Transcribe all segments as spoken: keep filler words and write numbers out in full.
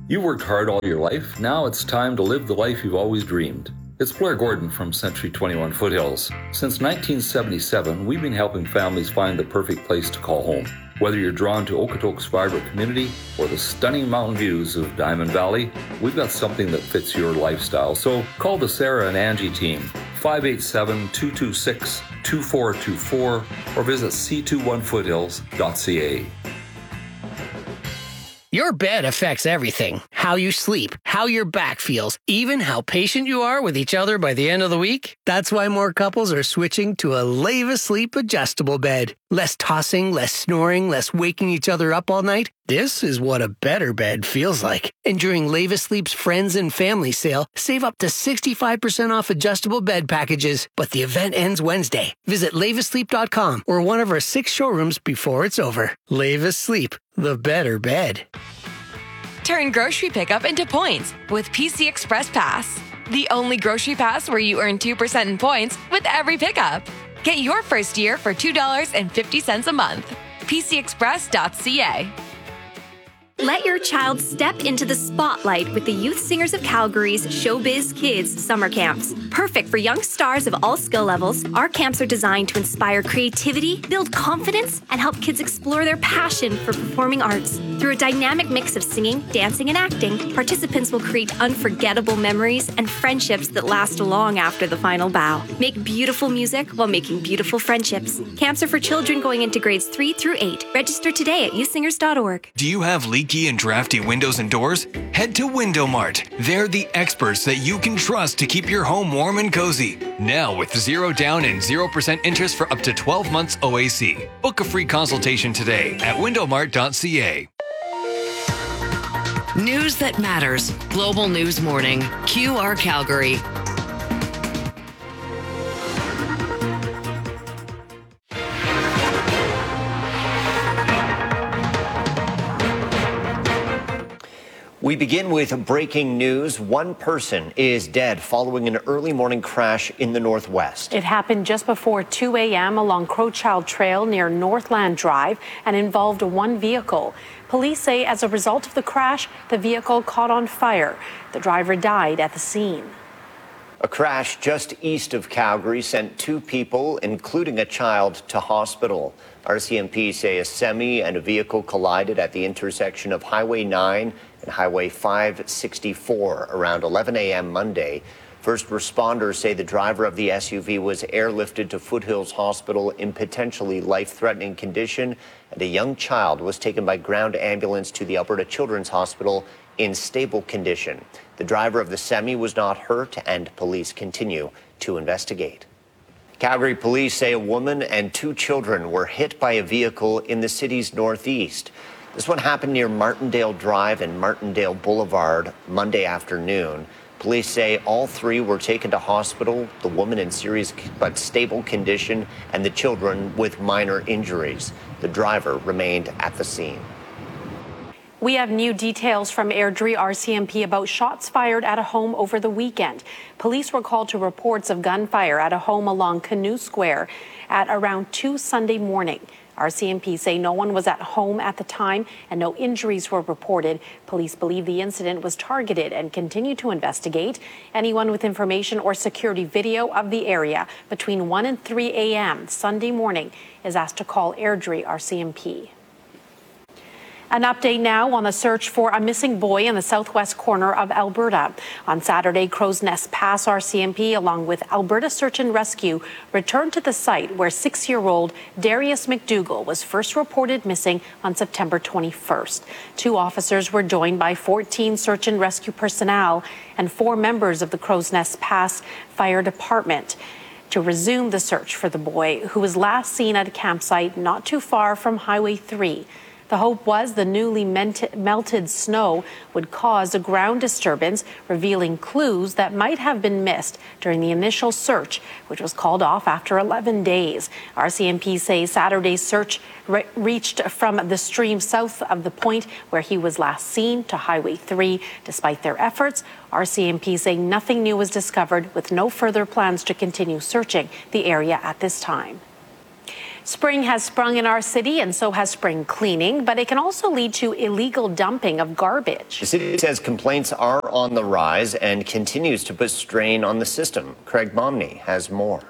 You worked hard all your life. Now it's time to live the life you've always dreamed. It's Blair Gordon from Century twenty-one Foothills. Since nineteen seventy-seven, we've been helping families find the perfect place to call home. Whether you're drawn to Okotoks' vibrant community or the stunning mountain views of Diamond Valley, we've got something that fits your lifestyle. So call the Sarah and Angie team, five eight seven, two two six, two four two four, or visit c two one foothills dot c a. Your bed affects everything. How you sleep, how your back feels, even how patient you are with each other by the end of the week. That's why more couples are switching to a Leva Sleep adjustable bed. Less tossing, less snoring, less waking each other up all night. This is what a better bed feels like. And during Leva Sleep's Friends and Family Sale, save up to sixty-five percent off adjustable bed packages. But the event ends Wednesday. Visit leva sleep dot com or one of our six showrooms before it's over. Leva Sleep, the better bed. Turn grocery pickup into points with P C Express Pass. The only grocery pass where you earn two percent in points with every pickup. Get your first year for two dollars and fifty cents a month. p c express dot c a. Let your child step into the spotlight with the Youth Singers of Calgary's Showbiz Kids summer camps. Perfect for young stars of all skill levels, our camps are designed to inspire creativity, build confidence, and help kids explore their passion for performing arts. Through a dynamic mix of singing, dancing, and acting, participants will create unforgettable memories and friendships that last long after the final bow. Make beautiful music while making beautiful friendships. Camps are for children going into grades three through eight. Register today at youth singers dot org. Do you have leaky and drafty windows and doors? Head to Window Mart. They're the experts that you can trust to keep your home warm and cozy. Now with zero down and zero percent interest for up to twelve months O A C. Book a free consultation today at window mart dot c a. News that matters. Global News Morning. Q R Calgary. We begin with breaking news. One person is dead following an early morning crash in the Northwest. It happened just before two a.m. along Crowchild Trail near Northland Drive and involved one vehicle. Police say as a result of the crash, the vehicle caught on fire. The driver died at the scene. A crash just east of Calgary sent two people, including a child, to hospital. R C M P say a semi and a vehicle collided at the intersection of Highway nine and Highway five sixty-four around eleven a.m. Monday. First responders say the driver of the S U V was airlifted to Foothills Hospital in potentially life-threatening condition, and a young child was taken by ground ambulance to the Alberta Children's Hospital in stable condition. The driver of the semi was not hurt, and police continue to investigate. Calgary police say a woman and two children were hit by a vehicle in the city's northeast. This one happened near Martindale Drive and Martindale Boulevard Monday afternoon. Police say all three were taken to hospital, the woman in serious but stable condition, and the children with minor injuries. The driver remained at the scene. We have new details from Airdrie R C M P about shots fired at a home over the weekend. Police were called to reports of gunfire at a home along Canoe Square at around two Sunday morning. R C M P say no one was at home at the time and no injuries were reported. Police believe the incident was targeted and continue to investigate. Anyone with information or security video of the area between one and three a.m. Sunday morning is asked to call Airdrie R C M P. An update now on the search for a missing boy in the southwest corner of Alberta. On Saturday, Crow's Nest Pass R C M P, along with Alberta Search and Rescue, returned to the site where six-year-old Darius McDougall was first reported missing on September twenty-first. Two officers were joined by fourteen search and rescue personnel and four members of the Crow's Nest Pass Fire Department to resume the search for the boy, who was last seen at a campsite not too far from Highway three. The hope was the newly melted snow would cause a ground disturbance, revealing clues that might have been missed during the initial search, which was called off after eleven days. R C M P say Saturday's search re- reached from the stream south of the point where he was last seen to Highway three. Despite their efforts, R C M P say nothing new was discovered, with no further plans to continue searching the area at this time. Spring has sprung in our city, and so has spring cleaning, but it can also lead to illegal dumping of garbage. The city says complaints are on the rise and continues to put strain on the system. Craig Momney has more.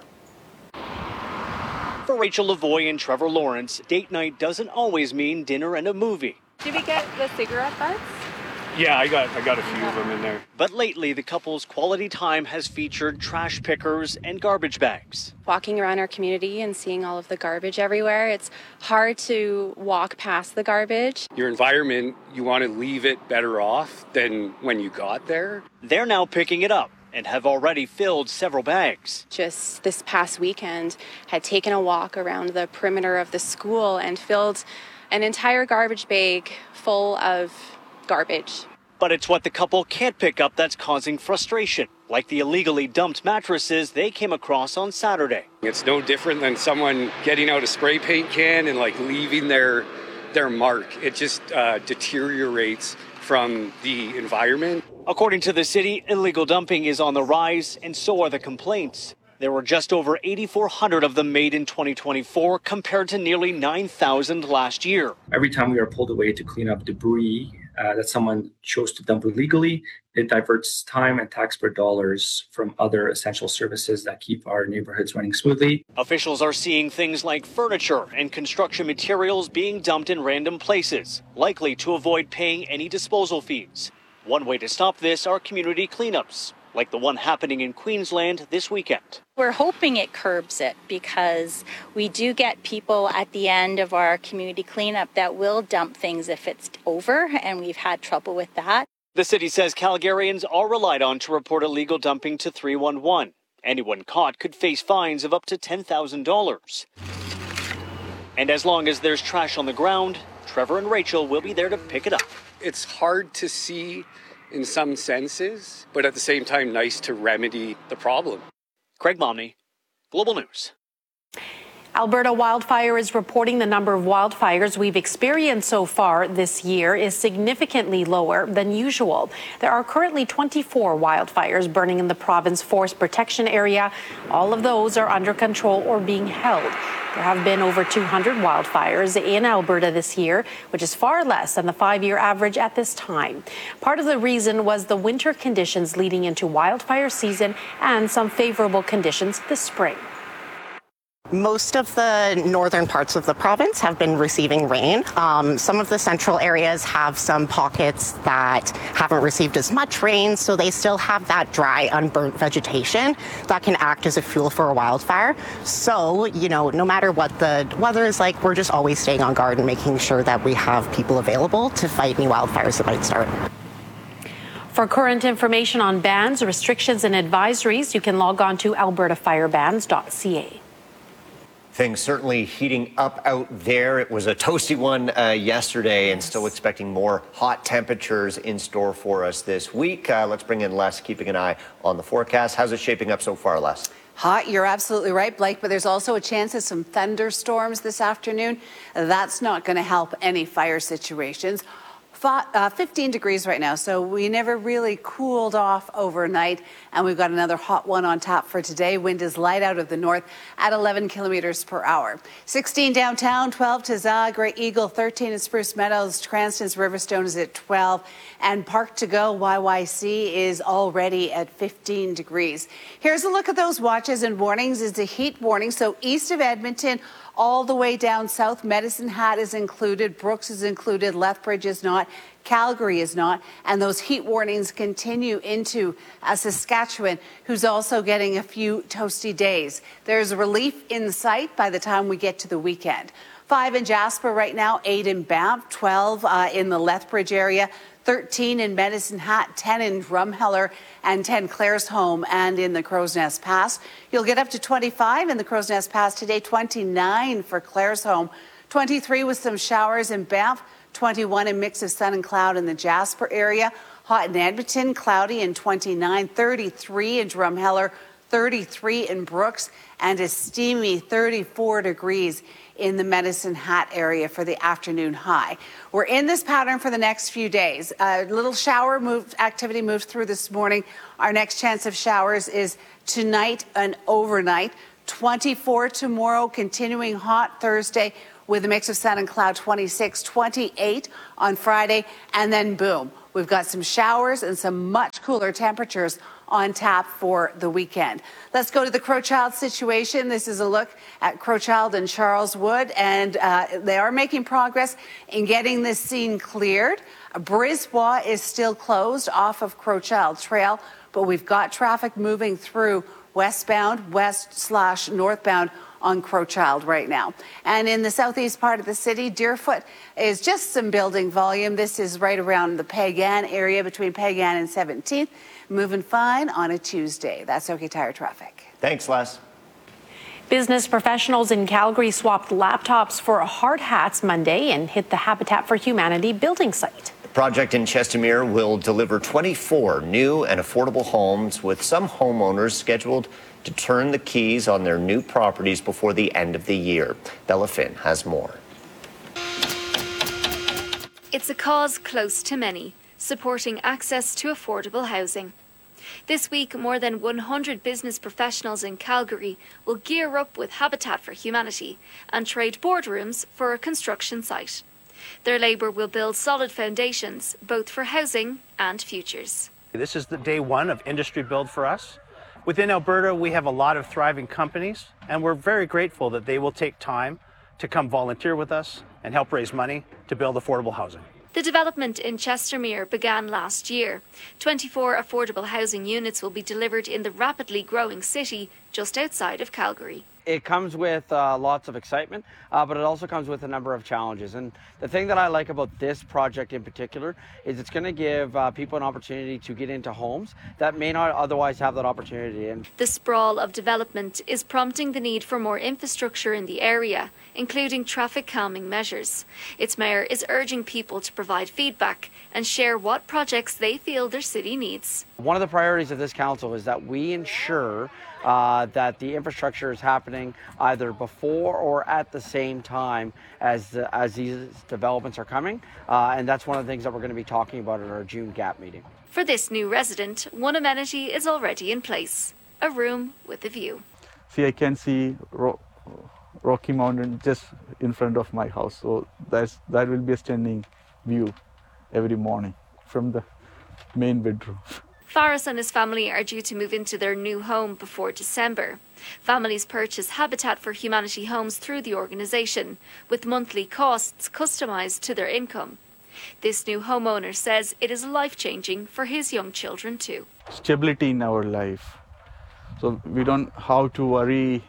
For Rachel Lavoie and Trevor Lawrence, date night doesn't always mean dinner and a movie. Did we get the cigarette butts? Yeah, I got I got a few of them in there. But lately, the couple's quality time has featured trash pickers and garbage bags. Walking around our community and seeing all of the garbage everywhere, it's hard to walk past the garbage. Your environment, you want to leave it better off than when you got there. They're now picking it up and have already filled several bags. Just this past weekend, had taken a walk around the perimeter of the school and filled an entire garbage bag full of garbage. But it's what the couple can't pick up that's causing frustration, like the illegally dumped mattresses they came across on Saturday. It's no different than someone getting out a spray paint can and like leaving their their mark. It just uh, deteriorates from the environment. According to the city, illegal dumping is on the rise, and so are the complaints. There were just over eighty-four hundred of them made in twenty twenty-four, compared to nearly nine thousand last year. Every time we are pulled away to clean up debris uh, that someone chose to dump illegally, it diverts time and taxpayer dollars from other essential services that keep our neighborhoods running smoothly. Officials are seeing things like furniture and construction materials being dumped in random places, likely to avoid paying any disposal fees. One way to stop this are community cleanups, like the one happening in Queensland this weekend. We're hoping it curbs it because we do get people at the end of our community cleanup that will dump things if it's over, and we've had trouble with that. The city says Calgarians are relied on to report illegal dumping to three one one. Anyone caught could face fines of up to ten thousand dollars. And as long as there's trash on the ground, Trevor and Rachel will be there to pick it up. It's hard to see in some senses, but at the same time, nice to remedy the problem. Craig Momney, Global News. Alberta Wildfire is reporting the number of wildfires we've experienced so far this year is significantly lower than usual. There are currently twenty-four wildfires burning in the province forest protection area. All of those are under control or being held. There have been over two hundred wildfires in Alberta this year, which is far less than the five-year average at this time. Part of the reason was the winter conditions leading into wildfire season and some favorable conditions this spring. Most of the northern parts of the province have been receiving rain. Um, some of the central areas have some pockets that haven't received as much rain, so they still have that dry, unburnt vegetation that can act as a fuel for a wildfire. So, you know, no matter what the weather is like, we're just always staying on guard and making sure that we have people available to fight any wildfires that might start. For current information on bans, restrictions, and advisories, you can log on to alberta fire bans dot c a. Things certainly heating up out there. It was a toasty one uh, yesterday, yes. And still expecting more hot temperatures in store for us this week. Uh, let's bring in Les, keeping an eye on the forecast. How's it shaping up so far, Les? Hot, you're absolutely right, Blake, but there's also a chance of some thunderstorms this afternoon. That's not going to help any fire situations. fifteen degrees right now, so we never really cooled off overnight, and we've got another hot one on tap for today. Wind is light out of the north at eleven kilometers per hour. sixteen downtown, twelve to Zag, Grey Eagle, thirteen in Spruce Meadows, Cranston's Riverstone is at twelve, and Park to Go Y Y C is already at fifteen degrees. Here's a look at those watches and warnings. It's a heat warning, so east of Edmonton, all the way down south, Medicine Hat is included, Brooks is included, Lethbridge is not, Calgary is not, and those heat warnings continue into uh, Saskatchewan, who's also getting a few toasty days. There's relief in sight by the time we get to the weekend. Five in Jasper right now, eight in Banff, twelve uh, in the Lethbridge area, thirteen in Medicine Hat, ten in Drumheller, and ten Claresholm and in the Crow's Nest Pass. You'll get up to twenty-five in the Crow's Nest Pass today, twenty-nine for Claresholm, twenty-three with some showers in Banff, twenty-one in mix of sun and cloud in the Jasper area. Hot in Edmonton, cloudy and twenty-nine, thirty-three in Drumheller, thirty-three in Brooks, and a steamy thirty-four degrees in the Medicine Hat area for the afternoon high. We're in this pattern for the next few days. A little shower moved, activity moved through this morning. Our next chance of showers is tonight and overnight. twenty-four tomorrow, continuing hot Thursday with a mix of sun and cloud, twenty-six, twenty-eight on Friday, and then boom, we've got some showers and some much cooler temperatures on tap for the weekend. Let's go to the Crowchild situation. This is a look at Crowchild and Charleswood, and uh, they are making progress in getting this scene cleared. Brisbois is still closed off of Crowchild Trail, but we've got traffic moving through westbound, west slash northbound on Crowchild right now. And in the southeast part of the city, Deerfoot is just some building volume. This is right around the Pagan area between Pagan and seventeenth. Moving fine on a Tuesday. That's OK Tire traffic. Thanks, Les. Business professionals in Calgary swapped laptops for hard hats Monday and hit the Habitat for Humanity building site. The project in Chestermere will deliver twenty-four new and affordable homes, with some homeowners scheduled to turn the keys on their new properties before the end of the year. Bella Finn has more. It's a cause close to many, supporting access to affordable housing. This week, more than one hundred business professionals in Calgary will gear up with Habitat for Humanity and trade boardrooms for a construction site. Their labour will build solid foundations, both for housing and futures. This is the day one of industry build for us. Within Alberta, we have a lot of thriving companies, and we're very grateful that they will take time to come volunteer with us and help raise money to build affordable housing. The development in Chestermere began last year. twenty-four affordable housing units will be delivered in the rapidly growing city just outside of Calgary. It comes with uh, lots of excitement, uh, but it also comes with a number of challenges. And the thing that I like about this project in particular is it's going to give uh, people an opportunity to get into homes that may not otherwise have that opportunity. And the sprawl of development is prompting the need for more infrastructure in the area, including traffic calming measures. Its mayor is urging people to provide feedback and share what projects they feel their city needs. One of the priorities of this council is that we ensure Uh, that the infrastructure is happening either before or at the same time as uh, as these developments are coming, uh, and that's one of the things that we're going to be talking about at our June Gap meeting. For this new resident, one amenity is already in place: a room with a view. See, I can see Ro- Rocky Mountain just in front of my house, so that's that will be a stunning view every morning from the main bedroom. Faris and his family are due to move into their new home before December. Families purchase Habitat for Humanity homes through the organisation, with monthly costs customised to their income. This new homeowner says it is life-changing for his young children too. Stability in our life. So we don't have to worry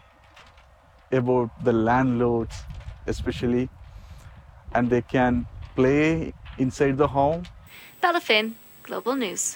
about the landlords especially, and they can play inside the home. Bella Finn, Global News.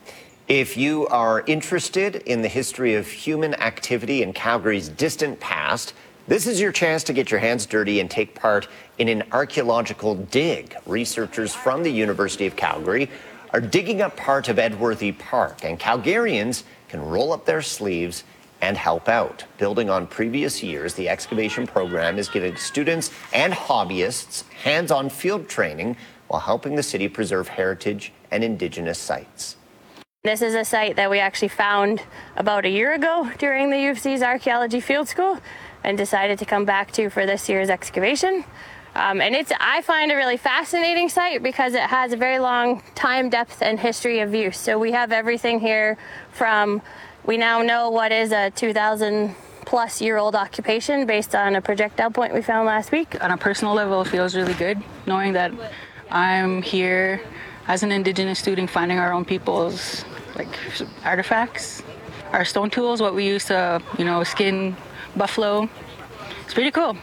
If you are interested in the history of human activity in Calgary's distant past, this is your chance to get your hands dirty and take part in an archaeological dig. Researchers from the University of Calgary are digging up part of Edworthy Park, and Calgarians can roll up their sleeves and help out. Building on previous years, the excavation program is giving students and hobbyists hands-on field training while helping the city preserve heritage and Indigenous sites. This is a site that we actually found about a year ago during the U of C's Archaeology Field School and decided to come back to for this year's excavation. Um, and it's, I find, a really fascinating site because it has a very long time, depth, and history of use. So we have everything here from, we now know what is a two thousand plus year old occupation based on a projectile point we found last week. On a personal level, it feels really good knowing that I'm here as an Indigenous student finding our own people's like artifacts, our stone tools, what we use to, you know, skin buffalo. It's pretty cool.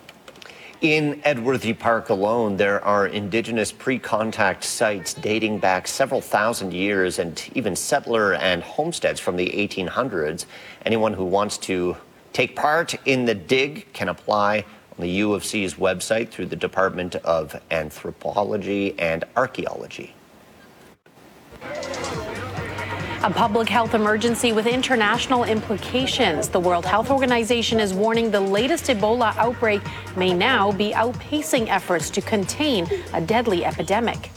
In Edworthy Park alone, there are Indigenous pre-contact sites dating back several thousand years and even settler and homesteads from the eighteen hundreds. Anyone who wants to take part in the dig can apply on the U of C's website through the Department of Anthropology and Archaeology. A public health emergency with international implications. The World Health Organization is warning the latest Ebola outbreak may now be outpacing efforts to contain a deadly epidemic.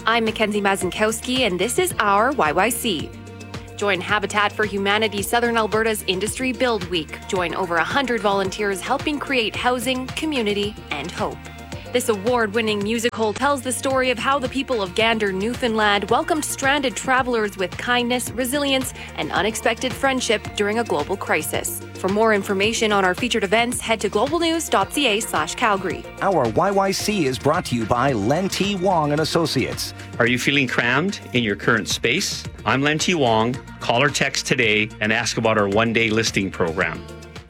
I'm Mackenzie Mazinkowski, and this is our Y Y C. Join Habitat for Humanity Southern Alberta's Industry Build Week. Join over one hundred volunteers helping create housing, community, and hope. This award-winning musical tells the story of how the people of Gander, Newfoundland welcomed stranded travelers with kindness, resilience, and unexpected friendship during a global crisis. For more information on our featured events, head to globalnews.ca slash Calgary. Our Y Y C is brought to you by Len T. Wong and Associates. Are you feeling crammed in your current space? I'm Len T. Wong. Call or text today and ask about our one-day listing program.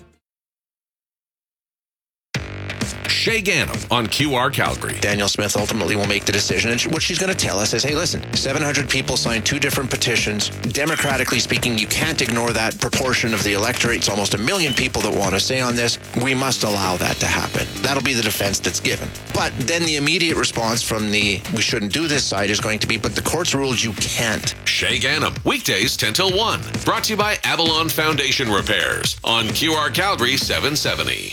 Shay Gannam on Q R Calgary. Danielle Smith ultimately will make the decision, and what she's going to tell us is, hey, listen, seven hundred people signed two different petitions. Democratically speaking, you can't ignore that proportion of the electorate. It's almost a million people that want to say on this. We must allow that to happen. That'll be the defense that's given. But then the immediate response from the we shouldn't do this side is going to be, but the court's ruled you can't. Shay Gannam, weekdays ten till one. Brought to you by Avalon Foundation Repairs on Q R Calgary seven seventy.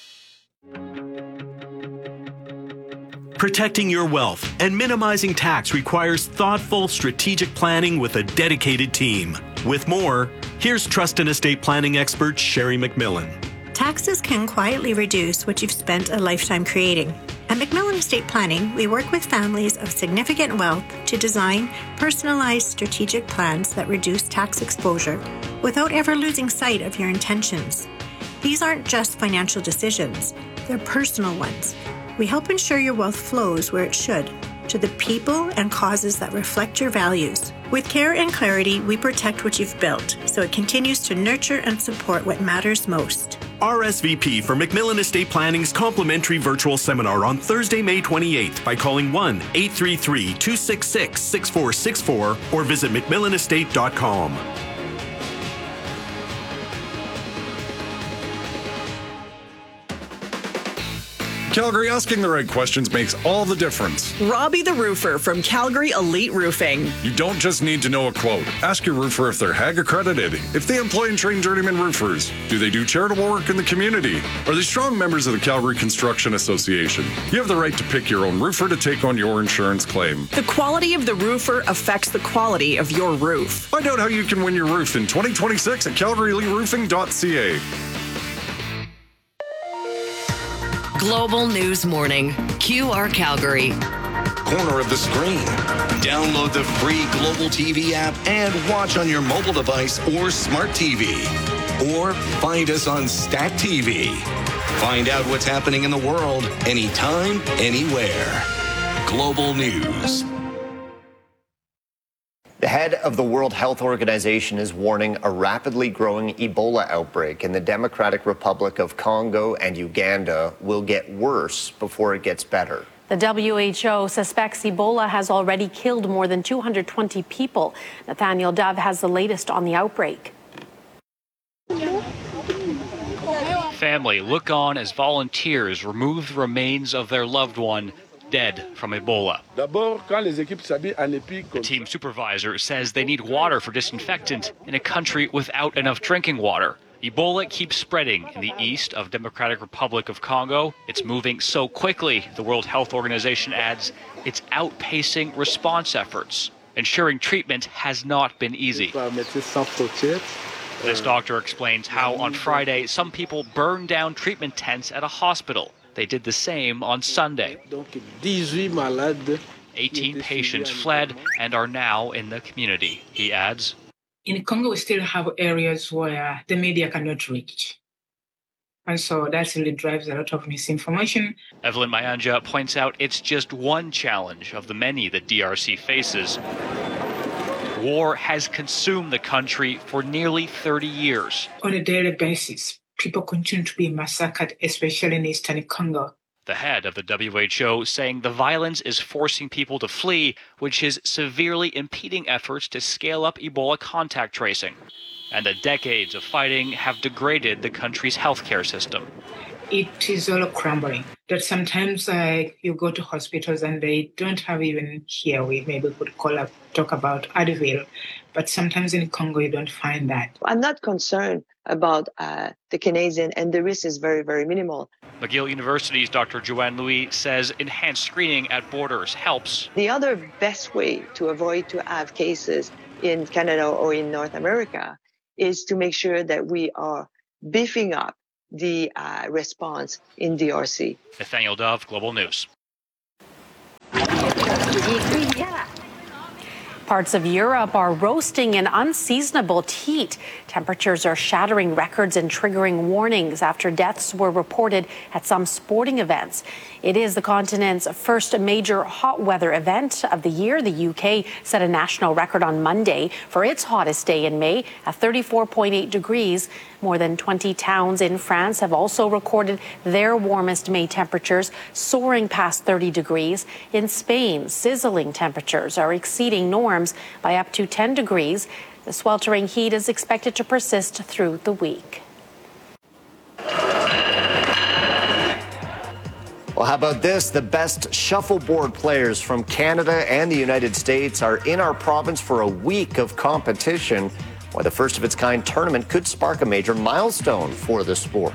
Protecting your wealth and minimizing tax requires thoughtful, strategic planning with a dedicated team. With more, here's trust and estate planning expert Sherry McMillan. Taxes can quietly reduce what you've spent a lifetime creating. At McMillan Estate Planning, we work with families of significant wealth to design personalized strategic plans that reduce tax exposure without ever losing sight of your intentions. These aren't just financial decisions, they're personal ones. We help ensure your wealth flows where it should, to the people and causes that reflect your values. With care and clarity, we protect what you've built, so it continues to nurture and support what matters most. R S V P for McMillan Estate Planning's complimentary virtual seminar on Thursday, May twenty-eighth by calling one eight three three, two six six, six four six four or visit mcmillan estate dot com. Calgary, asking the right questions makes all the difference. Robbie the Roofer from Calgary Elite Roofing. You don't just need to know a quote. Ask your roofer if they're H A G accredited, if they employ and train journeyman roofers. Do they do charitable work in the community? Are they strong members of the Calgary Construction Association? You have the right to pick your own roofer to take on your insurance claim. The quality of the roofer affects the quality of your roof. Find out how you can win your roof in twenty twenty-six at calgary elite roofing dot c a. Global News Morning, Q R Calgary. Corner of the screen. Download the free Global T V app and watch on your mobile device or smart T V. Or find us on Stack T V. Find out what's happening in the world anytime, anywhere. Global News. The head of the World Health Organization is warning a rapidly growing Ebola outbreak in the Democratic Republic of Congo and Uganda will get worse before it gets better. The W H O suspects Ebola has already killed more than two hundred twenty people. Nathaniel Dove has the latest on the outbreak. Family look on as volunteers remove the remains of their loved one dead from Ebola. The team supervisor says they need water for disinfectant in a country without enough drinking water. Ebola keeps spreading in the east of Democratic Republic of Congo. It's moving so quickly, the World Health Organization adds, it's outpacing response efforts. Ensuring treatment has not been easy. This doctor explains how on Friday some people burned down treatment tents at a hospital. They did the same on Sunday. eighteen patients fled and are now in the community, he adds. In Congo, we still have areas where the media cannot reach. And so that really drives a lot of misinformation. Evelyn Mayanja points out it's just one challenge of the many that D R C faces. War has consumed the country for nearly thirty years. On a daily basis, people continue to be massacred, especially in eastern Congo. The head of the W H O saying the violence is forcing people to flee, which is severely impeding efforts to scale up Ebola contact tracing. And the decades of fighting have degraded the country's healthcare system. it is all crumbling. That sometimes uh, you go to hospitals and they don't have even here, we maybe could call up, talk about Advil, but sometimes in Congo you don't find that. I'm not concerned about uh, the Canadian, and the risk is very, very minimal. McGill University's Doctor Joanne Louis says enhanced screening at borders helps. The other best way to avoid to have cases in Canada or in North America is to make sure that we are beefing up the uh, response in D R C. Nathaniel Dove, Global News. Parts of Europe are roasting in unseasonable heat. Temperatures are shattering records and triggering warnings after deaths were reported at some sporting events. It is the continent's first major hot weather event of the year. The U K set a national record on Monday for its hottest day in May at thirty-four point eight degrees. More than twenty towns in France have also recorded their warmest May temperatures, soaring past thirty degrees. In Spain, sizzling temperatures are exceeding norms by up to ten degrees. The sweltering heat is expected to persist through the week. Well, how about this? The best shuffleboard players from Canada and the United States are in our province for a week of competition. Why the first of its kind tournament could spark a major milestone for the sport.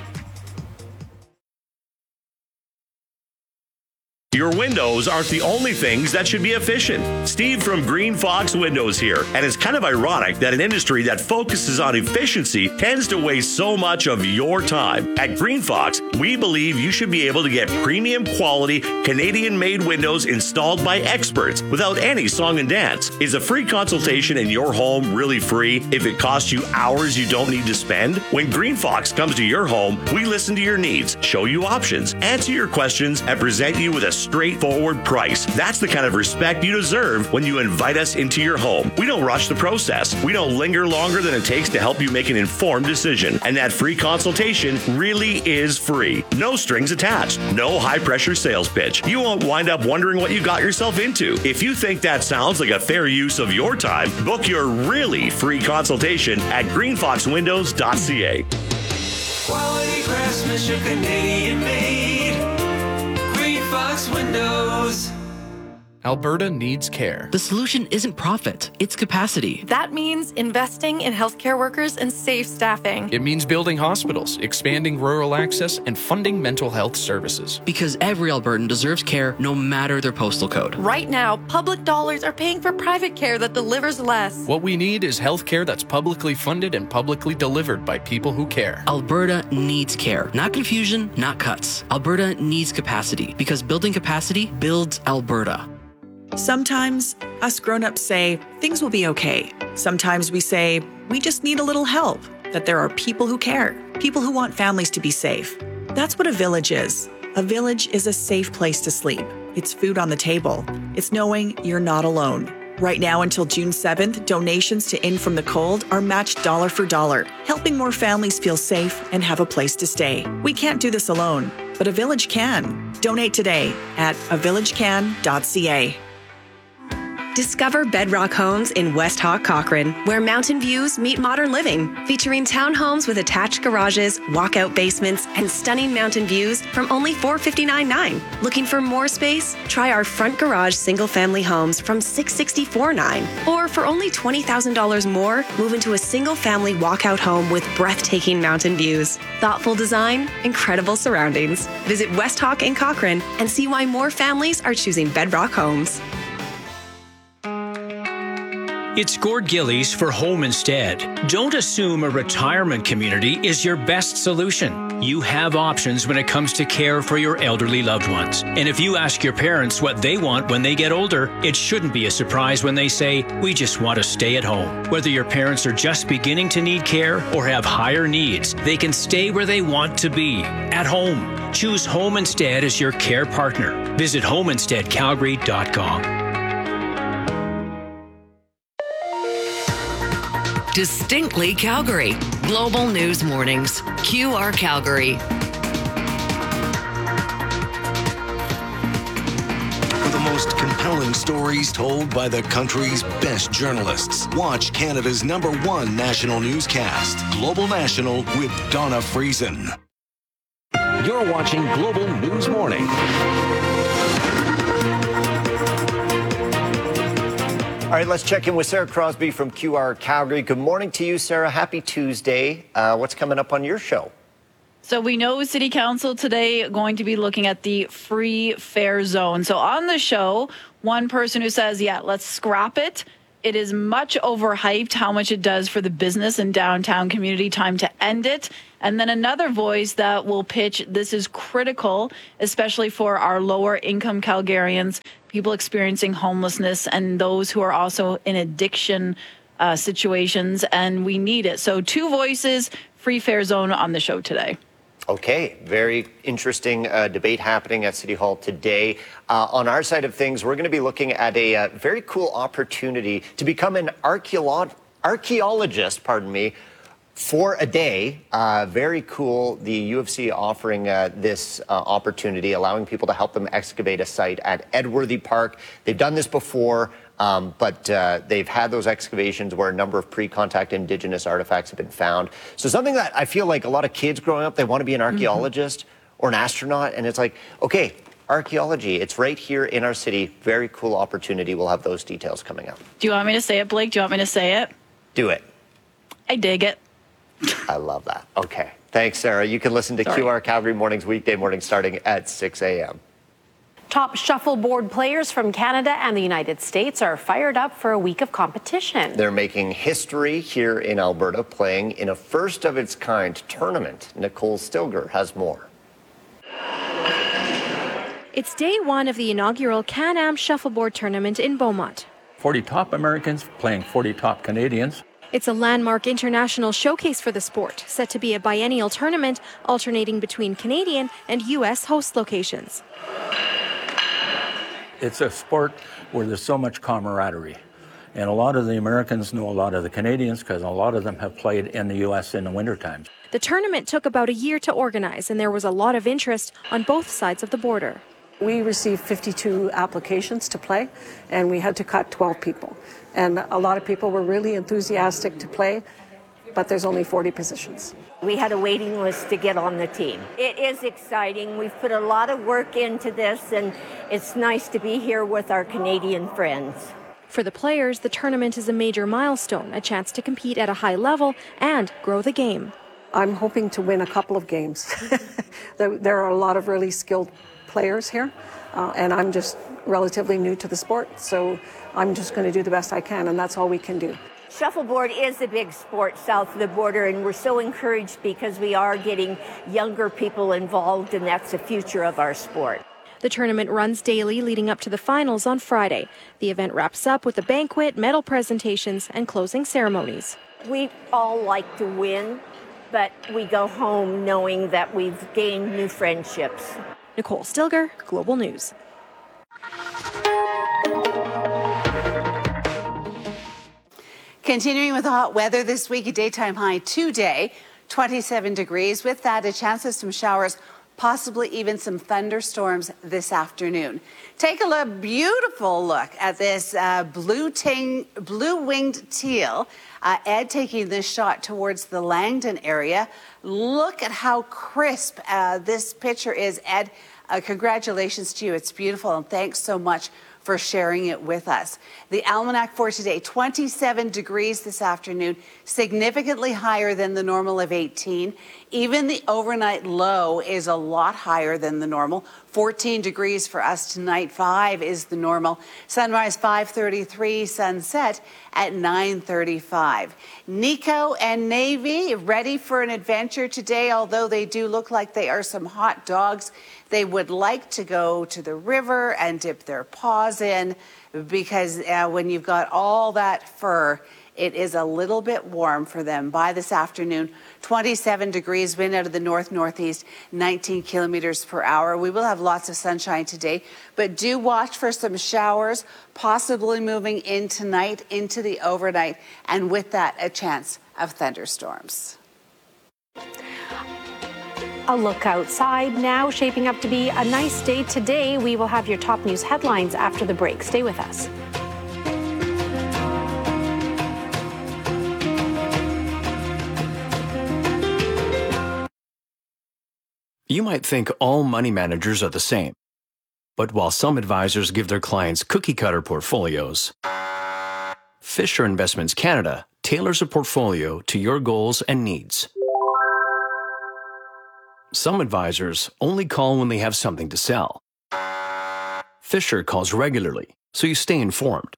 Your windows aren't the only things that should be efficient. Steve from Green Fox Windows here. And it's kind of ironic that an industry that focuses on efficiency tends to waste so much of your time. At Green Fox, we believe you should be able to get premium quality Canadian-made windows installed by experts without any song and dance. Is a free consultation in your home really free if it costs you hours you don't need to spend? When Green Fox comes to your home, we listen to your needs, show you options, answer your questions, and present you with a straightforward price. That's the kind of respect you deserve when you invite us into your home. We don't rush the process. We don't linger longer than it takes to help you make an informed decision. And that free consultation really is free. No strings attached. No high-pressure sales pitch. You won't wind up wondering what you got yourself into. If you think that sounds like a fair use of your time, book your really free consultation at green fox windows dot c a. Quality craftsmanship, Canadian made. Fox Windows. Alberta needs care. The solution isn't profit, it's capacity. That means investing in healthcare workers and safe staffing. It means building hospitals, expanding rural access, and funding mental health services. Because every Albertan deserves care no matter their postal code. Right now, public dollars are paying for private care that delivers less. What we need is healthcare that's publicly funded and publicly delivered by people who care. Alberta needs care. Not confusion, not cuts. Alberta needs capacity because building capacity builds Alberta. Sometimes us grown-ups say things will be okay. Sometimes we say we just need a little help, that there are people who care, people who want families to be safe. That's what a village is. A village is a safe place to sleep. It's food on the table. It's knowing you're not alone. Right now until June seventh, donations to In From the Cold are matched dollar for dollar, helping more families feel safe and have a place to stay. We can't do this alone, but a village can. Donate today at a village can dot c a. Discover Bedrock Homes in West Hawk, Cochrane, where mountain views meet modern living. Featuring townhomes with attached garages, walkout basements, and stunning mountain views from only four hundred fifty-nine dollars and nine cents. Looking for more space? Try our front garage single-family homes from six hundred sixty-four dollars and nine cents. Or for only twenty thousand dollars more, move into a single-family walkout home with breathtaking mountain views. Thoughtful design, incredible surroundings. Visit West Hawk in Cochrane and see why more families are choosing Bedrock Homes. It's Gord Gillies for Home Instead. Don't assume a retirement community is your best solution. You have options when it comes to care for your elderly loved ones. And if you ask your parents what they want when they get older, it shouldn't be a surprise when they say, we just want to stay at home. Whether your parents are just beginning to need care or have higher needs, they can stay where they want to be, at home. Choose Home Instead as your care partner. Visit home instead calgary dot com. Distinctly Calgary. Global News Mornings. Q R Calgary. For the most compelling stories told by the country's best journalists, watch Canada's number one national newscast, Global National with Donna Friesen. You're watching Global News Morning. All right, let's check in with Sarah Crosby from Q R Calgary. Good morning to you, Sarah. Happy Tuesday. Uh, what's coming up on your show? So we know City Council today going to be looking at the free fare zone. So on the show, one person who says, yeah, let's scrap it. It is much overhyped how much it does for the business and downtown community. Time to end it. And then another voice that will pitch this is critical, especially for our lower income Calgarians, people experiencing homelessness and those who are also in addiction uh, situations. And we need it. So two voices, free fare zone on the show today. Okay, very interesting uh, debate happening at City Hall today. Uh, on our side of things, we're going to be looking at a uh, very cool opportunity to become an archeolo- archaeologist, pardon me, for a day. Uh, very cool. The U of C offering uh, this uh, opportunity, allowing people to help them excavate a site at Edworthy Park. They've done this before. Um, but uh, they've had those excavations where a number of pre-contact Indigenous artifacts have been found. So something that I feel like a lot of kids growing up, they want to be an archaeologist mm-hmm. or an astronaut. And it's like, okay, archaeology, it's right here in our city. Very cool opportunity. We'll have those details coming up. Do you want me to say it, Blake? Do you want me to say it? Do it. I dig it. I love that. Okay. Thanks, Sarah. You can listen to Sorry. Q R Calgary Mornings weekday morning starting at six a.m. Top shuffleboard players from Canada and the United States are fired up for a week of competition. They're making history here in Alberta, playing in a first-of-its-kind tournament. Nicole Stilger has more. It's day one of the inaugural Can-Am Shuffleboard Tournament in Beaumont. forty top Americans playing forty top Canadians. It's a landmark international showcase for the sport, set to be a biennial tournament alternating between Canadian and U S host locations. It's a sport where there's so much camaraderie. And a lot of the Americans know a lot of the Canadians because a lot of them have played in the U S in the winter times. The tournament took about a year to organize, and there was a lot of interest on both sides of the border. We received fifty-two applications to play, and we had to cut twelve people. And a lot of people were really enthusiastic to play, but there's only forty positions. We had a waiting list to get on the team. It is exciting. We've put a lot of work into this, and it's nice to be here with our Canadian friends. For the players, the tournament is a major milestone, a chance to compete at a high level and grow the game. I'm hoping to win a couple of games. There are a lot of really skilled players here, uh, and I'm just relatively new to the sport, so I'm just going to do the best I can, and that's all we can do. Shuffleboard is a big sport south of the border, and we're so encouraged because we are getting younger people involved, and that's the future of our sport. The tournament runs daily leading up to the finals on Friday. The event wraps up with a banquet, medal presentations, and closing ceremonies. We all like to win, but we go home knowing that we've gained new friendships. Nicole Stilger, Global News. Continuing with the hot weather this week, a daytime high today, twenty-seven degrees. With that, a chance of some showers, possibly even some thunderstorms this afternoon. Take a look, beautiful look at this uh, blue ting, blue-winged teal. Uh, Ed taking this shot towards the Langdon area. Look at how crisp uh, this picture is, Ed. Uh, congratulations to you. It's beautiful, and thanks so much for sharing it with us. The almanac for today, twenty-seven degrees this afternoon, significantly higher than the normal of eighteen. Even the overnight low is a lot higher than the normal. fourteen degrees for us tonight, five is the normal. Sunrise five thirty-three, sunset at nine thirty-five. Nico and Navy ready for an adventure today, although they do look like they are some hot dogs. They would like to go to the river and dip their paws in because uh, when you've got all that fur, it is a little bit warm for them. By this afternoon, twenty-seven degrees, wind out of the north-northeast, nineteen kilometers per hour. We will have lots of sunshine today, but do watch for some showers, possibly moving in tonight into the overnight, and with that, a chance of thunderstorms. A look outside now, shaping up to be a nice day today. We will have your top news headlines after the break. Stay with us. You might think all money managers are the same. But while some advisors give their clients cookie-cutter portfolios, Fisher Investments Canada tailors a portfolio to your goals and needs. Some advisors only call when they have something to sell. Fisher calls regularly, so you stay informed.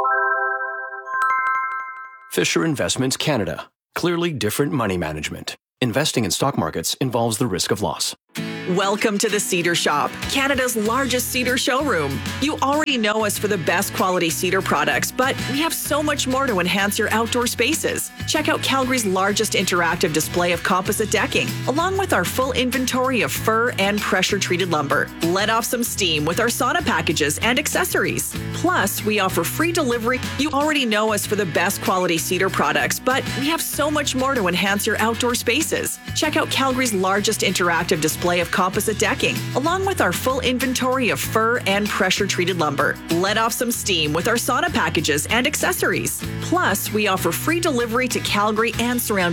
Fisher Investments Canada. Clearly different money management. Investing in stock markets involves the risk of loss. Welcome to the Cedar Shop, Canada's largest cedar showroom. You already know us for the best quality cedar products, but we have so much more to enhance your outdoor spaces. Check out Calgary's largest interactive display of composite decking, along with our full inventory of fir and pressure-treated lumber. Let off some steam with our sauna packages and accessories. Plus, we offer free delivery. You already know us for the best quality cedar products, but we have so much more to enhance your outdoor spaces. Check out Calgary's largest interactive display of composite decking, along with our full inventory of fir and pressure-treated lumber. Let off some steam with our sauna packages and accessories. Plus, we offer free delivery to Calgary and surrounding